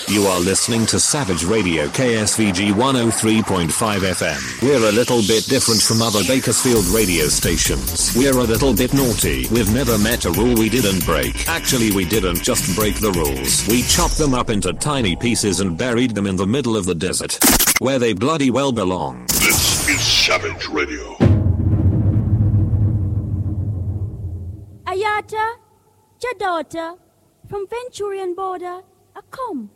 You are listening to Savage Radio KSVG 103.5 FM. We're a little bit different from other Bakersfield radio stations. We're a little bit naughty. We've never met a rule we didn't break. Actually, we didn't just break the rules. We chopped them up into tiny pieces and buried them in the middle of the desert, where they bloody well belong. This is Savage Radio. Ayata, your daughter, from Venturian border, a come.